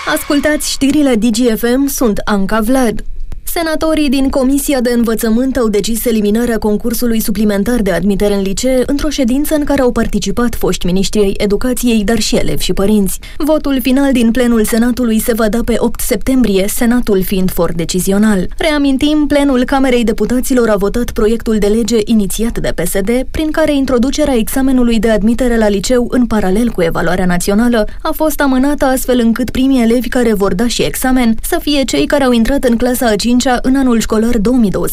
Ascultați știrile DGFM, sunt Anca Vlad. Senatorii din Comisia de Învățământ au decis eliminarea concursului suplimentar de admitere în licee într-o ședință în care au participat foști miniștri ai educației, dar și elevi și părinți. Votul final din plenul Senatului se va da pe 8 septembrie, Senatul fiind for decizional. Reamintim, plenul Camerei Deputaților a votat proiectul de lege inițiat de PSD, prin care introducerea examenului de admitere la liceu în paralel cu evaluarea națională a fost amânată astfel încât primii elevi care vor da și examen să fie cei care au intrat în clasa a 5-a în anul școlar 2025-2026.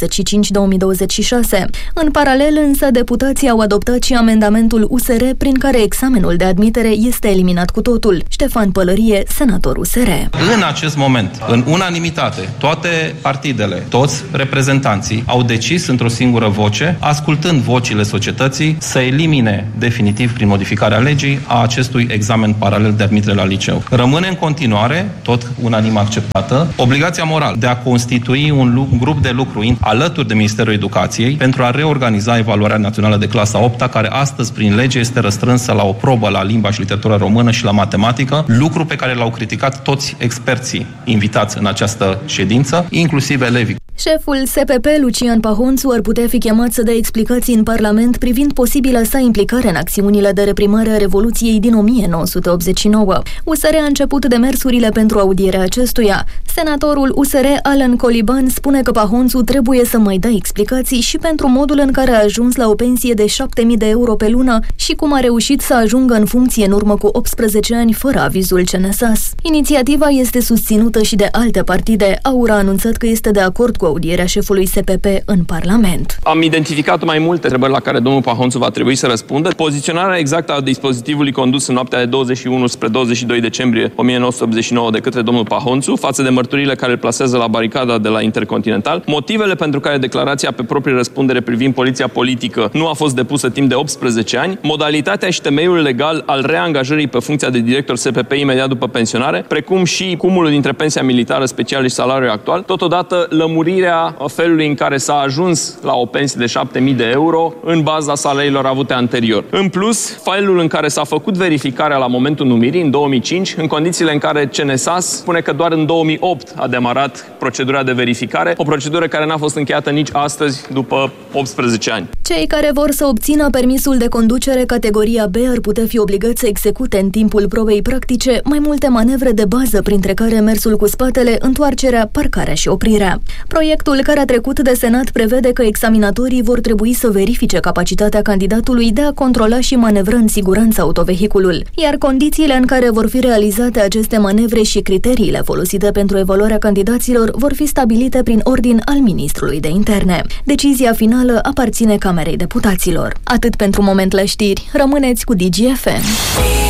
În paralel însă, deputații au adoptat și amendamentul USR prin care examenul de admitere este eliminat cu totul. Ștefan Pălărie, senator USR. În acest moment, în unanimitate, toate partidele, toți reprezentanții au decis într-o singură voce, ascultând vocile societății, să elimine definitiv prin modificarea legii a acestui examen paralel de admitere la liceu. Rămâne în continuare, tot unanim acceptată, obligația morală de a constitui un grup de lucru alături de Ministerul Educației pentru a reorganiza evaluarea națională de clasa 8-a, care astăzi prin lege este răstrânsă la o probă la limba și literatura română și la matematică, lucru pe care l-au criticat toți experții invitați în această ședință, inclusiv elevii. Șeful SPP, Lucian Pahonțu, ar putea fi chemat să dea explicații în Parlament privind posibila sa implicare în acțiunile de reprimare a Revoluției din 1989. USR a început demersurile pentru audierea acestuia. Senatorul USR, Alan Coliban, spune că Pahonțu trebuie să mai dea explicații și pentru modul în care a ajuns la o pensie de 7.000 de euro pe lună și cum a reușit să ajungă în funcție în urmă cu 18 ani fără avizul CNSAS. Inițiativa este susținută și de alte partide. AUR a anunțat că este de acord cu audierea șefului SPP în Parlament. Am identificat mai multe întrebări la care domnul Pahonțu va trebui să răspundă. Poziționarea exactă a dispozitivului condus în noaptea de 21 spre 22 decembrie 1989 de către domnul Pahonțu față de mărturile care îl plasează la baricada de la Intercontinental, motivele pentru care declarația pe proprie răspundere privind poliția politică nu a fost depusă timp de 18 ani, modalitatea și temeiul legal al reangajării pe funcția de director SPP imediat după pensionare, precum și cumulul dintre pensia militară specială și salariul actual, totodată lămurirea felului în care s-a ajuns la o pensie de 7.000 de euro în baza salariilor avute anterior. În plus, failul în care s-a făcut verificarea la momentul numirii, în 2005, în condițiile în care CNSAS spune că doar în 2008 a demarat procedura de verificare, o procedură care n-a fost încheiată nici astăzi, după 18 ani. Cei care vor să obțină permisul de conducere categoria B ar putea fi obligați să execute în timpul probei practice mai multe manevre de bază, printre care mersul cu spatele, întoarcerea, parcarea și oprirea. Proiectul care a trecut de Senat prevede că examinatorii vor trebui să verifice capacitatea candidatului de a controla și manevra în siguranță autovehiculul, iar condițiile în care vor fi realizate aceste manevre și criteriile folosite pentru evaluarea candidaților vor fi stabilite prin ordin al Ministrului de Interne. Decizia finală aparține Camerei Deputaților. Atât pentru moment la știri. Rămâneți cu DGFM.